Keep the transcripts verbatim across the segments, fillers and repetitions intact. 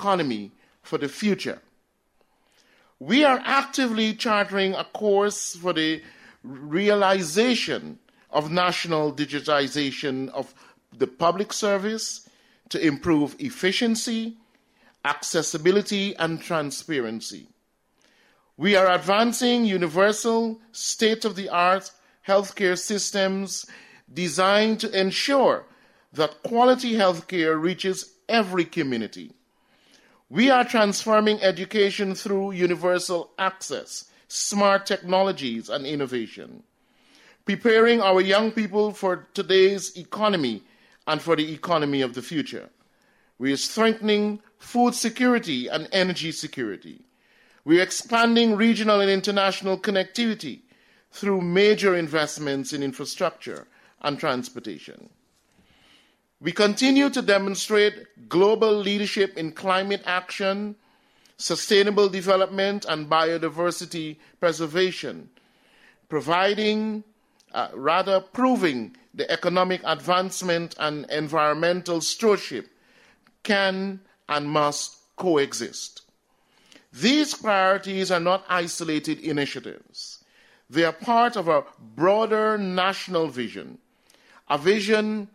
economy for the future. We are actively charting a course for the realization of national digitization of the public service to improve efficiency, accessibility, and transparency. We are advancing universal, state-of-the-art healthcare systems designed to ensure that quality healthcare reaches every community. We are transforming education through universal access, smart technologies, and innovation, preparing our young people for today's economy and for the economy of the future. We are strengthening food security and energy security. We are expanding regional and international connectivity through major investments in infrastructure and transportation. We continue to demonstrate global leadership in climate action, sustainable development, and biodiversity preservation, providing, uh, rather proving the economic advancement and environmental stewardship can and must coexist. These priorities are not isolated initiatives. They are part of a broader national vision, a vision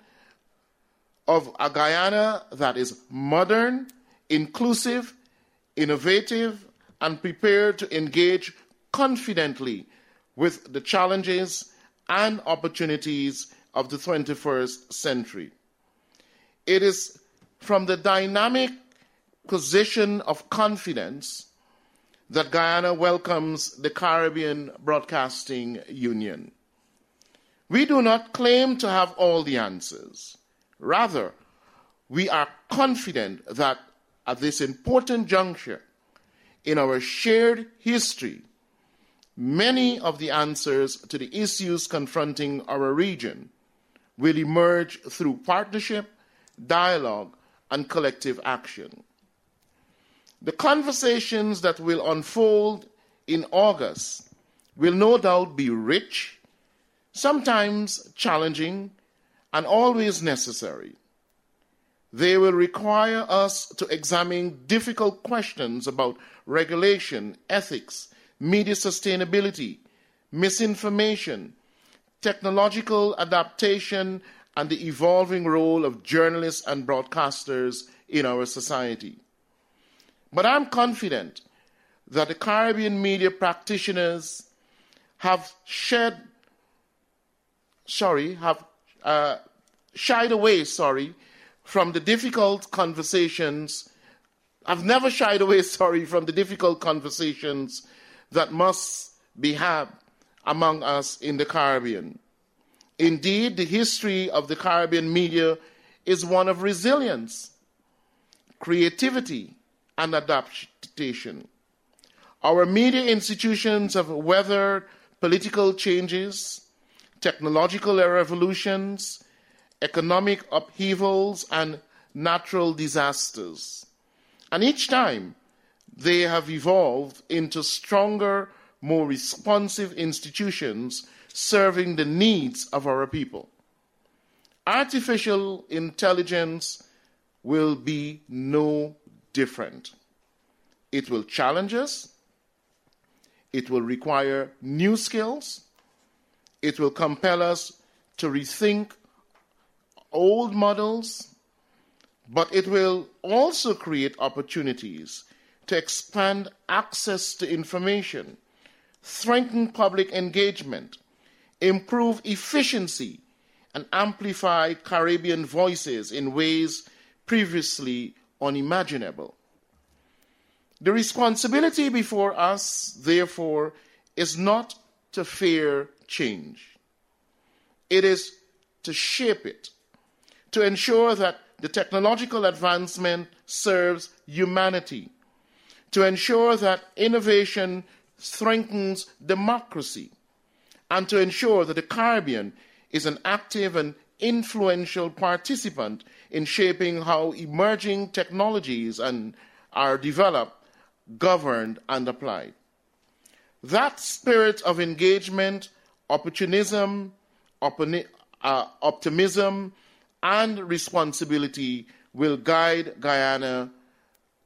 of a Guyana that is modern, inclusive, innovative, and prepared to engage confidently with the challenges and opportunities of the twenty-first century. It is from the dynamic position of confidence that Guyana welcomes the Caribbean Broadcasting Union. We do not claim to have all the answers. Rather, we are confident that at this important juncture in our shared history, many of the answers to the issues confronting our region will emerge through partnership, dialogue, and collective action. The conversations that will unfold in August will no doubt be rich, sometimes challenging, and always necessary. They will require us to examine difficult questions about regulation, ethics, media sustainability, misinformation, technological adaptation, and the evolving role of journalists and broadcasters in our society. But I'm confident that the Caribbean media practitioners have shed, sorry, have uh, shied away, sorry, from the difficult conversations. I've never shied away, sorry, from the difficult conversations that must be had among us in the Caribbean. Indeed, the history of the Caribbean media is one of resilience, creativity, and adaptation. Our media institutions have weathered political changes, technological revolutions, economic upheavals, and natural disasters. And each time, they have evolved into stronger, more responsive institutions serving the needs of our people. Artificial intelligence will be no different. It will challenge us. It will require new skills. It will compel us to rethink old models, but it will also create opportunities to expand access to information, strengthen public engagement, improve efficiency, and amplify Caribbean voices in ways previously unimaginable. The responsibility before us, therefore, is not to fear change. It is to shape it, to ensure that the technological advancement serves humanity, to ensure that innovation strengthens democracy, and to ensure that the Caribbean is an active and influential participant in shaping how emerging technologies and are developed, governed, and applied. That spirit of engagement, opportunism, oponi- uh, optimism, and responsibility will guide Guyana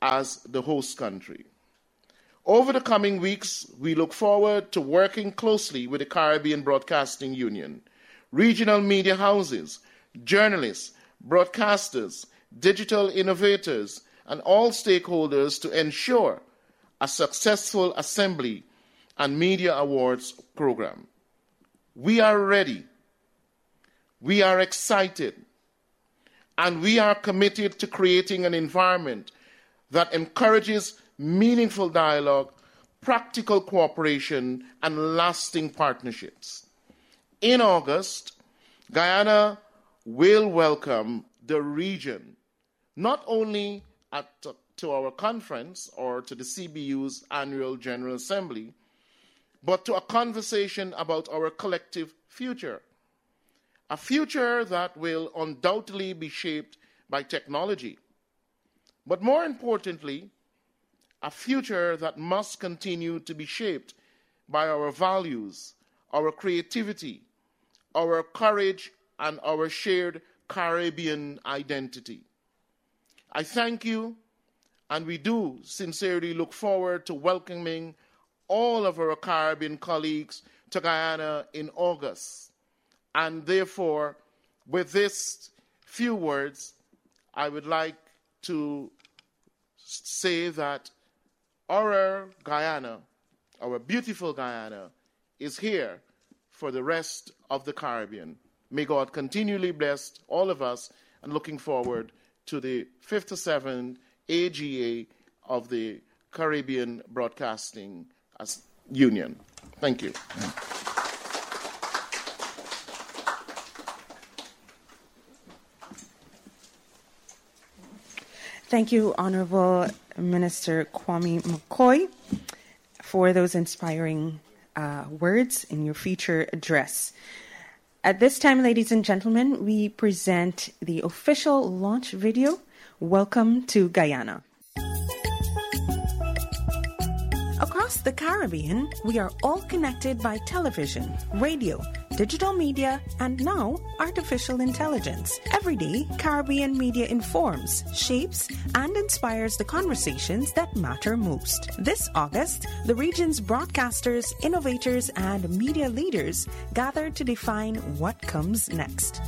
as the host country. Over the coming weeks, we look forward to working closely with the Caribbean Broadcasting Union, regional media houses, journalists, broadcasters, digital innovators, and all stakeholders to ensure a successful Assembly and Media Awards program. We are ready, we are excited, and we are committed to creating an environment that encourages meaningful dialogue, practical cooperation, and lasting partnerships. In August, Guyana will welcome the region not only at, to our conference or to the C B U's annual General Assembly, but to a conversation about our collective future. A future that will undoubtedly be shaped by technology, but more importantly, a future that must continue to be shaped by our values, our creativity, our courage, and our shared Caribbean identity. I thank you, and we do sincerely look forward to welcoming all of our Caribbean colleagues to Guyana in August. And therefore, with this few words, I would like to say that our Guyana, our beautiful Guyana, is here for the rest of the Caribbean. May God continually bless all of us, and looking forward to the fifty-seventh A G A of the Caribbean Broadcasting Union. Thank you. Thank you, Honorable Minister Kwame McCoy, for those inspiring uh, words in your feature address. At this time, ladies and gentlemen, we present the official launch video, Welcome to Guyana. Across the Caribbean, we are all connected by television, radio, digital media, and now artificial intelligence. Every day, Caribbean media informs, shapes, and inspires the conversations that matter most. This August, the region's broadcasters, innovators, and media leaders gather to define what comes next.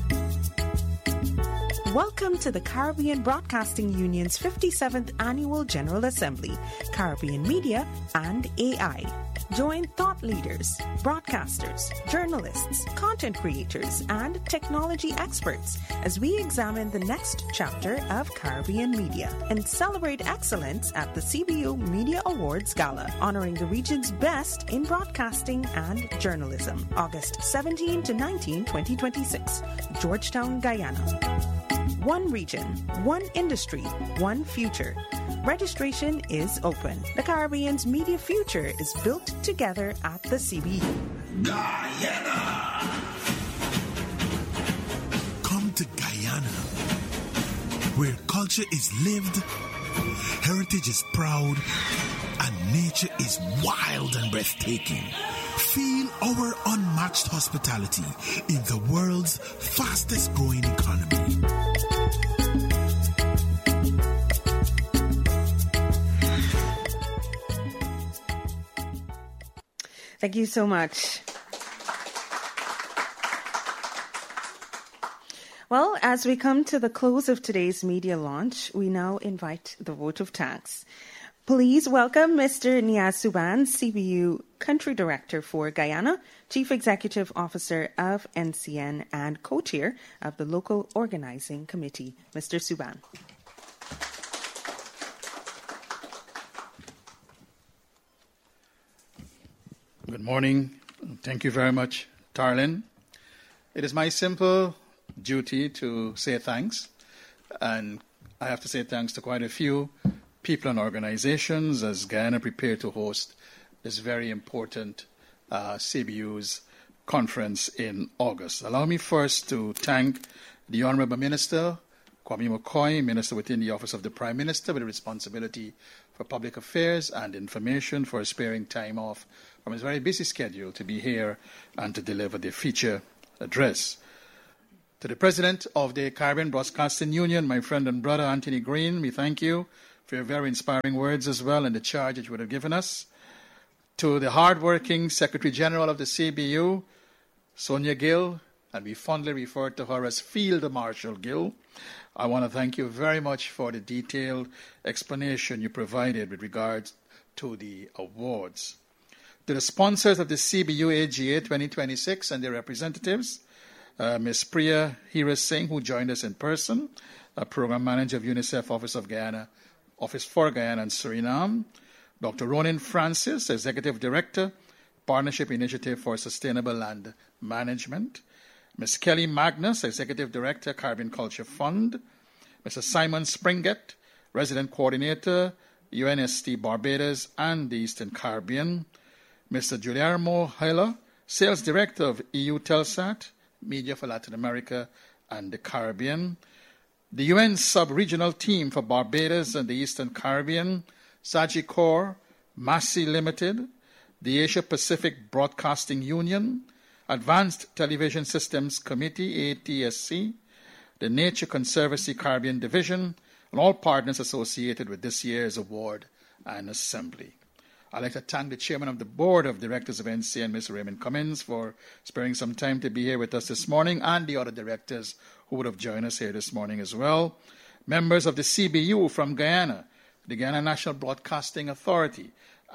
Welcome to the Caribbean Broadcasting Union's fifty-seventh Annual General Assembly, Caribbean Media and A I. Join thought leaders, broadcasters, journalists, content creators, and technology experts as we examine the next chapter of Caribbean media and celebrate excellence at the C B U Media Awards Gala, honoring the region's best in broadcasting and journalism. August seventeenth to nineteenth, twenty twenty-six, Georgetown, Guyana. One region, one industry, one future. Registration is open. The Caribbean's media future is built together at the C B U. Guyana! Come to Guyana, where culture is lived, heritage is proud, and nature is wild and breathtaking. Feel our unmatched hospitality in the world's fastest growing economy. Thank you so much. Well, as we come to the close of today's media launch, we now invite the vote of thanks. Please welcome Mister Niaz Subhan, C B U Country Director for Guyana, Chief Executive Officer of N C N, and Co-Chair of the Local Organizing Committee. Mister Subhan. Good morning. Thank you very much, Tarlin. It is my simple duty to say thanks, and I have to say thanks to quite a few people and organizations as Guyana prepare to host this very important uh, C B U's conference in August. Allow me first to thank the Honorable Minister, Kwame McCoy, Minister within the Office of the Prime Minister with a responsibility for Public Affairs and Information, for sparing time off from his very busy schedule to be here and to deliver the feature address. To the President of the Caribbean Broadcasting Union, my friend and brother Anthony Green, we thank you for your very inspiring words as well and the charge that you would have given us. To the hardworking Secretary General of the C B U, Sonia Gill, and we fondly refer to her as Field Marshal Gill, I want to thank you very much for the detailed explanation you provided with regards to the awards. To the sponsors of the C B U A G A twenty twenty-six and their representatives, uh, Miz Priya Hira Singh, who joined us in person, a Program Manager of UNICEF Office of Guyana, Office for Guyana and Suriname, Doctor Ronin Francis, Executive Director, Partnership Initiative for Sustainable Land Management, Miz Kelly Magnus, Executive Director, Caribbean Culture Fund, Mister Simon Springett, Resident Coordinator, U N S T Barbados and the Eastern Caribbean, Mister Guillermo Heller, Sales Director of E U Telsat, Media for Latin America and the Caribbean, the U N Sub-Regional Team for Barbados and the Eastern Caribbean, Sagicor, Massey Limited, the Asia Pacific Broadcasting Union, Advanced Television Systems Committee, A T S C, the Nature Conservancy Caribbean Division, and all partners associated with this year's award and assembly. I'd like to thank the Chairman of the Board of Directors of N C N, Mister Raymond Cummins, for sparing some time to be here with us this morning, and the other directors who would have joined us here this morning as well. Members of the C B U from Guyana, the Guyana National Broadcasting Authority,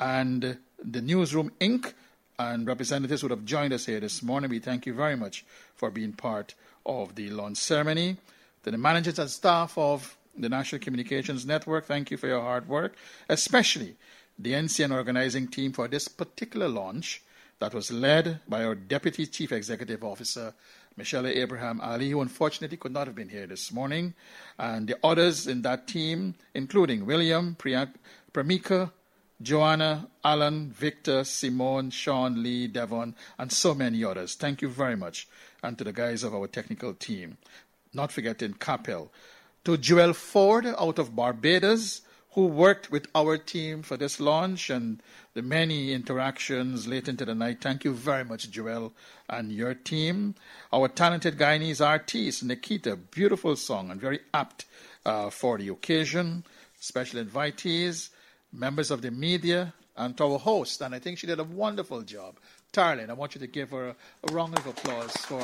and the Newsroom Incorporated, and representatives would have joined us here this morning. We thank you very much for being part of the launch ceremony. To the managers and staff of the National Communications Network, thank you for your hard work, especially the N C N organizing team for this particular launch that was led by our Deputy Chief Executive Officer, Michelle Abraham Ali, who unfortunately could not have been here this morning, and the others in that team, including William, Priya, Pramika, Joanna, Alan, Victor, Simone, Sean, Lee, Devon, and so many others. Thank you very much. And to the guys of our technical team. Not forgetting Capel. To Joel Ford out of Barbados, who worked with our team for this launch and the many interactions late into the night. Thank you very much, Joel, and your team. Our talented Guyanese artist, Nikita, beautiful song and very apt uh, for the occasion. Special invitees, members of the media, and to our host, and I think she did a wonderful job. Tarlin, I want you to give her a, a round of applause for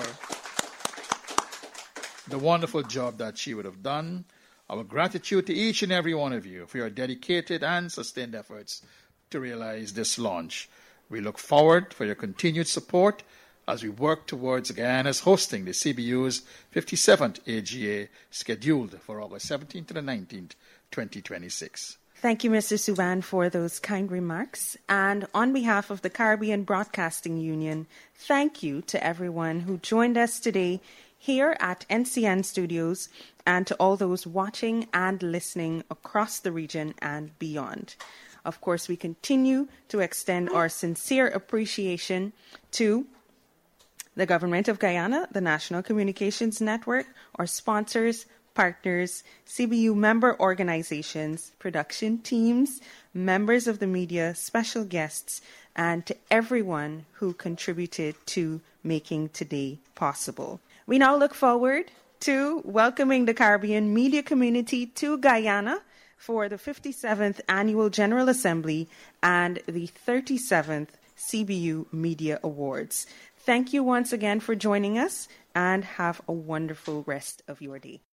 the wonderful job that she would have done. Our gratitude to each and every one of you for your dedicated and sustained efforts to realize this launch. We look forward for your continued support as we work towards Guyana's hosting the C B U's fifty-seventh A G A, scheduled for August seventeenth to the nineteenth, twenty twenty-six. Thank you, Mister Subban, for those kind remarks. And on behalf of the Caribbean Broadcasting Union, thank you to everyone who joined us today here at N C N Studios, and to all those watching and listening across the region and beyond. Of course, we continue to extend our sincere appreciation to the Government of Guyana, the National Communications Network, our sponsors, partners, C B U member organizations, production teams, members of the media, special guests, and to everyone who contributed to making today possible. We now look forward to welcoming the Caribbean media community to Guyana for the fifty-seventh Annual General Assembly and the thirty-seventh C B U Media Awards. Thank you once again for joining us, and have a wonderful rest of your day.